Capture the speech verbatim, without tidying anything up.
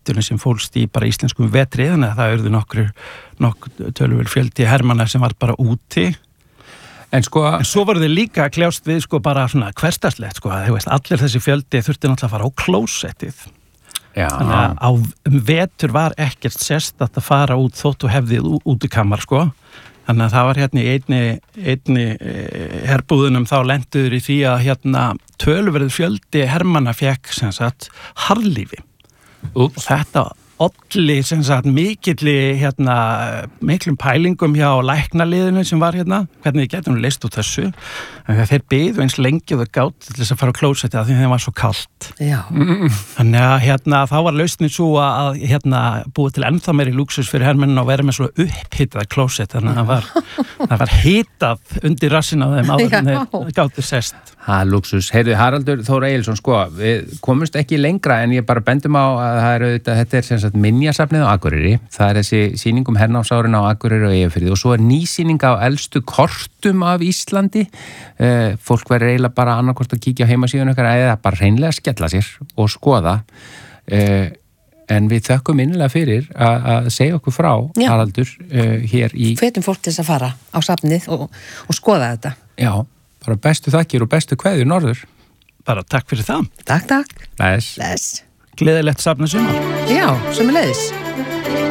skemmtunni sem fólst í bara íslenskum vetri, þannig að það urðu nokkur, nokkur töluvert fjöldi hermanna sem var bara úti. En sko... En svo voru þið líka að kljást við sko bara svona hversdagslegt sko, þú veist, allir þessi fjöldi þurfti náttúrulega að fara á klósettið. Já. Þannig að á um vetur var ekkert sérstakt að fara út þótt og hefðið útikammar sko. Þannig að það var hérna í einni, einni herbúðunum þá lenduður í því að hérna töluverður fjöldi hermanna fekk sem sagt harðlífi. Úps. Og þetta olli sem sagt mikilli hérna miklum pælingum hjá læknaliðinu sem var hérna, hvernig við getum leyst úr þessu. Þeir biðu eins lengi og þau gátu til þess að fara á klósettið af því þeim var svo kalt. Já. Þannig að hérna þá var lausnin svo að hérna búið til ennþá meiri lúksus fyrir hermennina og vera með svo upphitað klósett, þannig að það var, það var hitað undir rassinn á þeim áður en þeir gátu sest. Ha, lúksus. Heyrðu, Haraldur Þór Egilsson, sko, við komumst ekki lengra en ég bara bendum á að það er auðvitað, þetta er sem sagt minjasafnið á Akureyri. Það er þessi sýning um hernámsárin á Akureyri og Eyjafirði og svo er ný sýning á elstu kortum af Íslandi. Uh, fólk verður eiginlega bara annarkvort að kíkja á heimasíðun okkar eða bara hreinlega skella sér og skoða. Uh, en við þökkum innilega fyrir að segja okkur frá, Já. Haraldur, uh, hér í... Hvetum fólk til þess að fara á safnið og, og skoða þetta. Já. Bara bestu þakkir og bestu kveðjur norður. Bara takk fyrir það. Takk, takk. Bless. Bless. Gleðilegt safna sumar. Já, sömuleiðis.